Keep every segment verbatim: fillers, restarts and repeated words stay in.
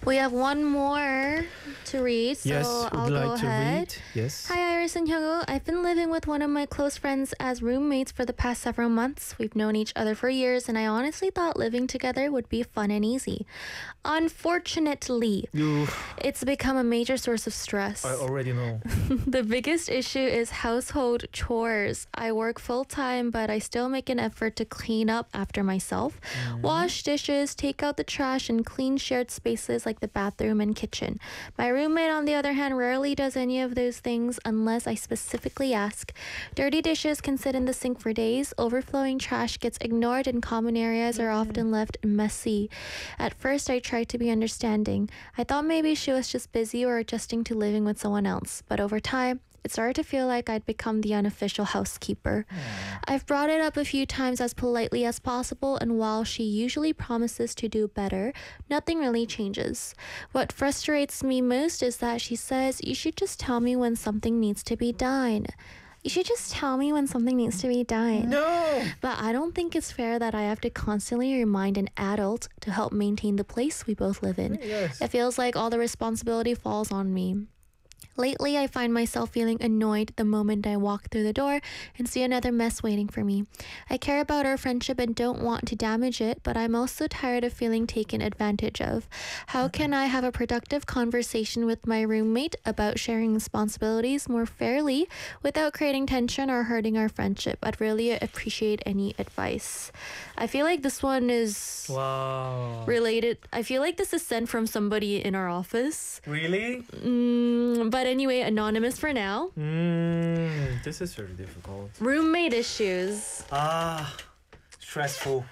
We have one more to read, so Yes, I'll would go like to ahead. read. Yes. Hi, Iris and Hyungu. I've been living with one of my close friends as roommates for the past several months. We've known each other for years, and I honestly thought living together would be fun and easy. Unfortunately, You, it's become a major source of stress. I already know. The biggest issue is household chores. I work full time, but I still make an effort to clean up after myself, Mm. wash dishes, take out the trash, and clean shared spaces like the bathroom and kitchen. My roommate, on the other hand, rarely does any of those things unless I specifically ask. Dirty dishes can sit in the sink for days. Overflowing trash gets ignored, and common areas are often left messy. At first, I tried to be understanding. I thought maybe she was just busy or adjusting to living with someone else. But over time, it started to feel like I'd become the unofficial housekeeper. I've brought it up a few times as politely as possible, and while she usually promises to do better, nothing really changes. What frustrates me most is that she says, "You should just tell me when something needs to be done. You should just tell me when something needs to be done." No! But I don't think it's fair that I have to constantly remind an adult to help maintain the place we both live in. Yes. It feels like all the responsibility falls on me. Lately, I find myself feeling annoyed the moment I walk through the door and see another mess waiting for me. I care about our friendship and don't want to damage it, but I'm also tired of feeling taken advantage of. How can I have a productive conversation with my roommate about sharing responsibilities more fairly without creating tension or hurting our friendship? I'd really appreciate any advice. I feel like this one is Wow. related. I feel like this is sent from somebody in our office. Really? Mm, but anyway, anonymous for now. Mm, this is very difficult. Roommate issues. Ah, stressful.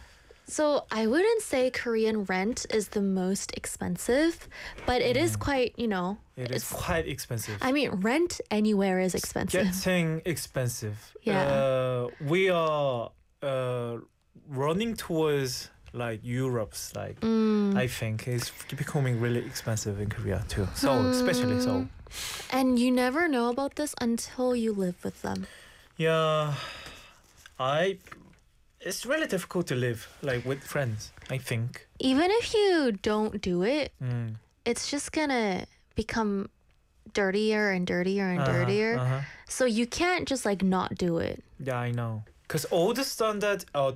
So I wouldn't say Korean rent is the most expensive, but it is quite, you know, It is it's, quite expensive. I mean, rent anywhere is expensive. Getting expensive. Yeah. Uh, we are uh, running towards like Europe's like Mm. I think it's becoming really expensive in Korea too. So especially so. And you never know about this until you live with them. Yeah, I. It's really difficult to live like with friends. I think. Even if you don't do it, Mm. it's just gonna become dirtier and dirtier and Uh-huh, dirtier. uh-huh. So you can't just like not do it. Yeah, I know. Cause all the standard, uh,